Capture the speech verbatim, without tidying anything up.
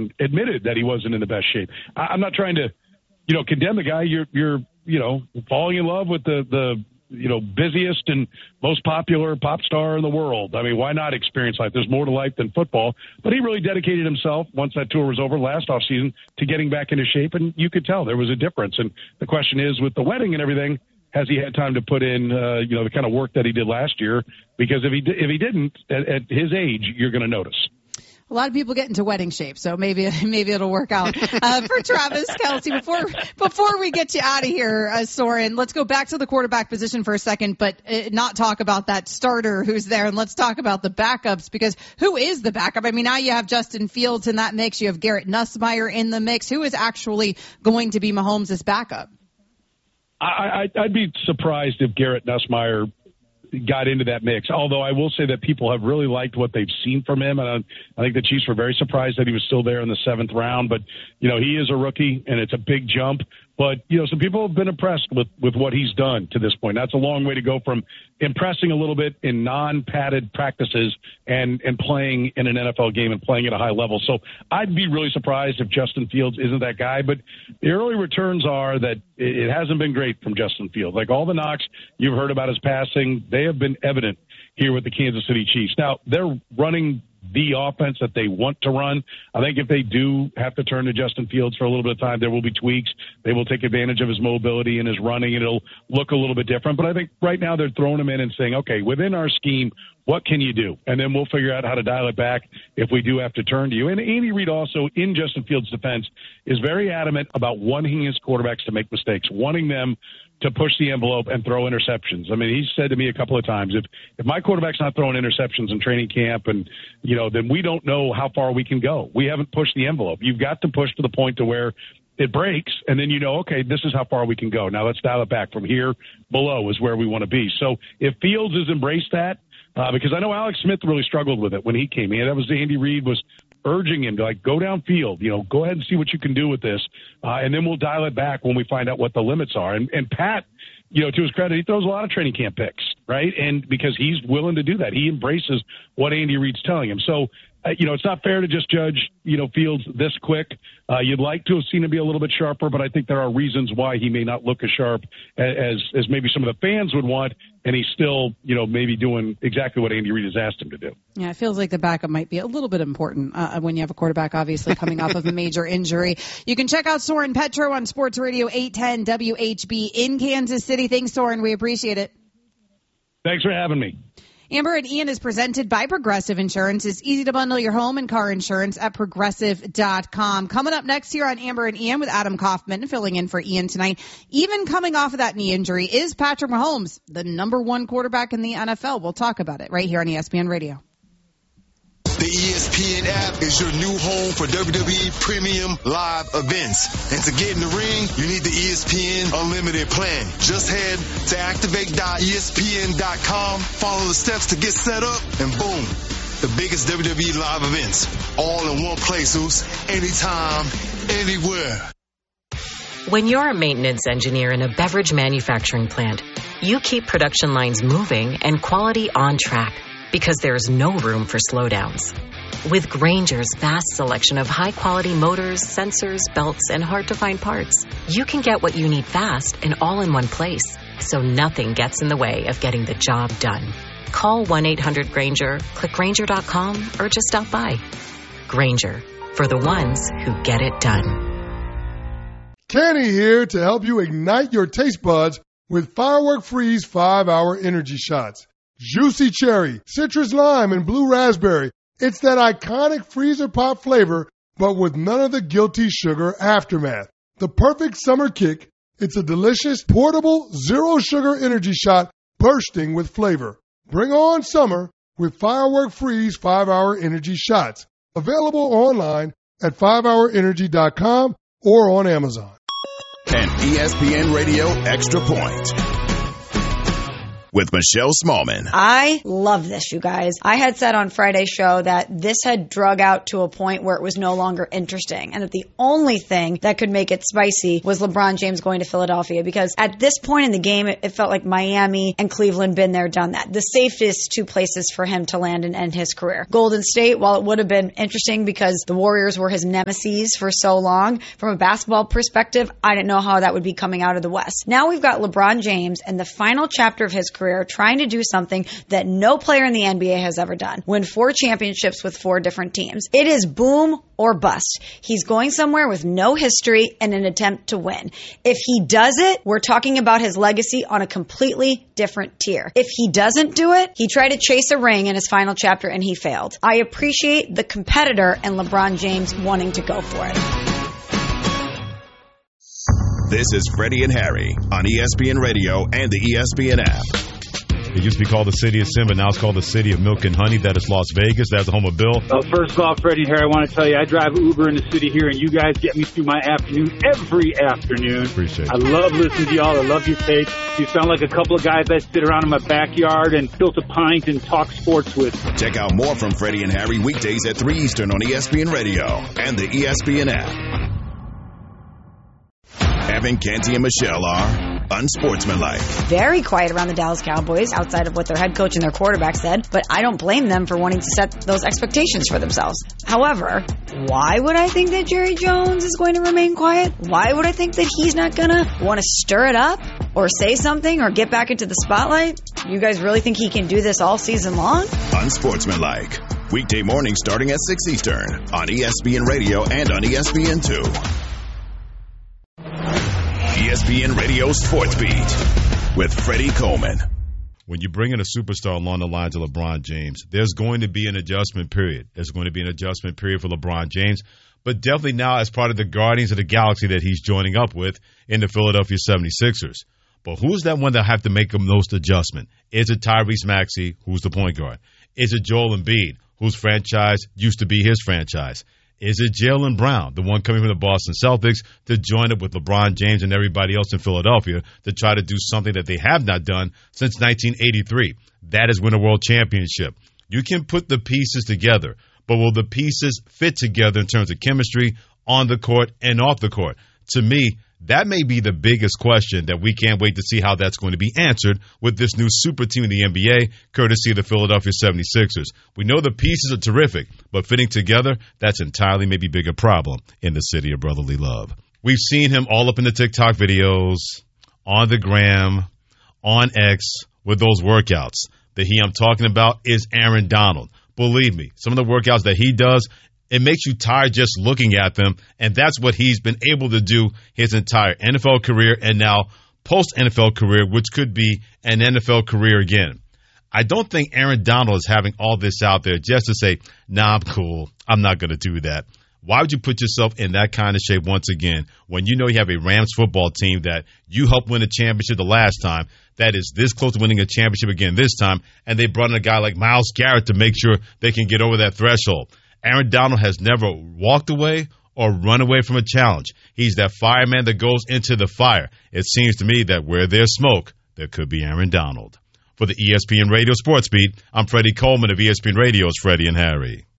even admitted that he wasn't in the best shape. I, I'm not trying to, you know, condemn the guy. You're, you're, you know, falling in love with the, the, you know, busiest and most popular pop star in the world. I mean, why not experience life? There's more to life than football. But he really dedicated himself, once that tour was over last offseason, to getting back into shape, and you could tell there was a difference. And the question is, with the wedding and everything, has he had time to put in, uh, you know, the kind of work that he did last year? Because if he if he didn't, at, at his age, you're going to notice. A lot of people get into wedding shape, so maybe maybe it'll work out. Uh, for Travis Kelce, before before we get you out of here, uh, Soren, let's go back to the quarterback position for a second, but uh, not talk about that starter who's there, and let's talk about the backups, because who is the backup? I mean, now you have Justin Fields in that mix. You have Garrett Nussmeier in the mix. Who is actually going to be Mahomes' backup? I, I, I'd be surprised if Garrett Nussmeier got into that mix, although I will say that people have really liked what they've seen from him, and I, I think the Chiefs were very surprised that he was still there in the seventh round. But, you know, he is a rookie, and it's a big jump. But, you know, some people have been impressed with, with what he's done to this point. That's a long way to go from impressing a little bit in non-padded practices and, and playing in an N F L game and playing at a high level. So I'd be really surprised if Justin Fields isn't that guy. But the early returns are that it hasn't been great from Justin Fields. Like, all the knocks you've heard about his passing, they have been evident here with the Kansas City Chiefs. Now, they're running the offense that they want to run. I think if they do have to turn to Justin Fields for a little bit of time, there will be tweaks. They will take advantage of his mobility and his running, and it'll look a little bit different. But I think right now they're throwing him in and saying, okay, within our scheme, what can you do? And then we'll figure out how to dial it back if we do have to turn to you. And Andy Reid also, in Justin Fields' defense, is very adamant about wanting his quarterbacks to make mistakes, wanting them to push the envelope and throw interceptions. I mean, he said to me a couple of times, if if my quarterback's not throwing interceptions in training camp, and, you know, then we don't know how far we can go. We haven't pushed the envelope. You've got to push to the point to where it breaks, and then you know, okay, this is how far we can go. Now let's dial it back. From here below is where we want to be. So if Fields has embraced that, uh, because I know Alex Smith really struggled with it when he came in. That was Andy Reid was urging him to, like, go downfield, you know, go ahead and see what you can do with this, uh, and then we'll dial it back when we find out what the limits are. And, and Pat, you know, to his credit, he throws a lot of training camp picks, right? And because he's willing to do that, he embraces what Andy Reid's telling him. So, uh, you know, it's not fair to just judge, you know, Fields this quick. Uh, you'd like to have seen him be a little bit sharper, but I think there are reasons why he may not look as sharp as as maybe some of the fans would want, and he's still, you know, maybe doing exactly what Andy Reid has asked him to do. Yeah, it feels like the backup might be a little bit important uh, when you have a quarterback, obviously, coming off of a major injury. You can check out Soren Petro on Sports Radio eight ten W H B in Kansas City. Thanks, Soren. We appreciate it. Thanks for having me. Amber and Ian is presented by Progressive Insurance. It's easy to bundle your home and car insurance at progressive dot com. Coming up next here on Amber and Ian with Adam Kaufman filling in for Ian tonight. Even coming off of that knee injury, is Patrick Mahomes the number one quarterback in the N F L? We'll talk about it right here on E S P N Radio. The E S P N app is your new home for W W E premium live events. And to get in the ring, you need the E S P N Unlimited plan. Just head to activate dot E S P N dot com, follow the steps to get set up, and boom, the biggest W W E live events. All in one place, Zeus. Anytime, anywhere. When you're a maintenance engineer in a beverage manufacturing plant, you keep production lines moving and quality on track, because there's no room for slowdowns. With Grainger's vast selection of high-quality motors, sensors, belts, and hard-to-find parts, you can get what you need fast and all in one place, so nothing gets in the way of getting the job done. Call one eight hundred Grainger, click Grainger dot com, or just stop by. Grainger, for the ones who get it done. Kenny here to help you ignite your taste buds with Firework Freeze five hour Energy Shots. Juicy cherry, citrus lime, and blue raspberry. It's that iconic freezer pop flavor, but with none of the guilty sugar aftermath. The perfect summer kick. It's a delicious, portable, zero-sugar energy shot bursting with flavor. Bring on summer with Firework Freeze five hour Energy Shots. Available online at five hour energy dot com or on Amazon. An E S P N Radio Extra Point. with Michelle Smallman. I love this, you guys. I had said on Friday's show that this had drug out to a point where it was no longer interesting, and that the only thing that could make it spicy was LeBron James going to Philadelphia, because at this point in the game, it, it felt like Miami and Cleveland been there, done that. The safest two places for him to land and end his career. Golden State, while it would have been interesting because the Warriors were his nemesis for so long, from a basketball perspective, I didn't know how that would be coming out of the West. Now we've got LeBron James in the final chapter of his career trying to do something that no player in the N B A has ever done. Win four championships with four different teams. It is boom or bust. He's going somewhere with no history in an attempt to win. If he does it, we're talking about his legacy on a completely different tier. If he doesn't do it, he tried to chase a ring in his final chapter and he failed. I appreciate the competitor and LeBron James wanting to go for it. This is Freddie and Harry on E S P N Radio and the E S P N app. It used to be called the City of Sin, but now it's called the City of Milk and Honey. That is Las Vegas. That's the home of Bill. Well, first off, Freddie and Harry, I want to tell you, I drive Uber in the city here, and you guys get me through my afternoon every afternoon. Appreciate it. I love listening to y'all. I love your take. You sound like a couple of guys that sit around in my backyard and tilt a pint and talk sports with. Check out more from Freddie and Harry weekdays at three Eastern on E S P N Radio and the E S P N app. Evan, Canty, and Michelle are unsportsmanlike. Very quiet around the Dallas Cowboys outside of what their head coach and their quarterback said, but I don't blame them for wanting to set those expectations for themselves. However, why would I think that Jerry Jones is going to remain quiet? Why would I think that he's not going to want to stir it up or say something or get back into the spotlight? You guys really think he can do this all season long? Unsportsmanlike. Weekday mornings starting at six Eastern on E S P N Radio and on E S P N two. E S P N Radio Sports Beat with Freddie Coleman. When you bring in a superstar along the lines of LeBron James, there's going to be an adjustment period. There's going to be an adjustment period for LeBron James, but definitely now as part of the Guardians of the Galaxy that he's joining up with in the Philadelphia seventy-sixers. But who's that one that have to make the most adjustment? Is it Tyrese Maxey, who's the point guard? Is it Joel Embiid, whose franchise used to be his franchise? Is it Jaylen Brown, the one coming from the Boston Celtics, to join up with LeBron James and everybody else in Philadelphia to try to do something that they have not done since nineteen eighty-three? That is win a world championship. You can put the pieces together, but will the pieces fit together in terms of chemistry on the court and off the court? To me, that may be the biggest question that we can't wait to see how that's going to be answered with this new super team in the N B A, courtesy of the Philadelphia seventy-sixers. We know the pieces are terrific, but fitting together, that's entirely maybe bigger problem in the city of brotherly love. We've seen him all up in the TikTok videos, on the gram, on X, with those workouts. The he I'm talking about is Aaron Donald. Believe me, some of the workouts that he does, it makes you tired just looking at them, and that's what he's been able to do his entire N F L career and now post-N F L career, which could be an N F L career again. I don't think Aaron Donald is having all this out there just to say, nah, I'm cool. I'm not going to do that. Why would you put yourself in that kind of shape once again when you know you have a Rams football team that you helped win a championship the last time, that is this close to winning a championship again this time, and they brought in a guy like Myles Garrett to make sure they can get over that threshold? Aaron Donald has never walked away or run away from a challenge. He's that fireman that goes into the fire. It seems to me that where there's smoke, there could be Aaron Donald. For the E S P N Radio Sports Beat, I'm Freddie Coleman of E S P N Radio's Freddie and Harry.